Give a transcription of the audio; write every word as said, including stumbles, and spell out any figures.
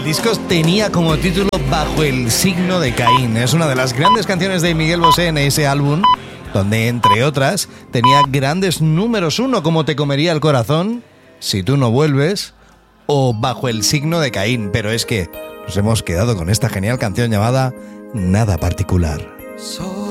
disco tenía como título Bajo el signo de Caín. Es una de las grandes canciones de Miguel Bosé en ese álbum, donde, entre otras, tenía grandes números uno como Te comería el corazón, Si tú no vuelves o Bajo el signo de Caín. Pero es que nos hemos quedado con esta genial canción llamada Nada particular.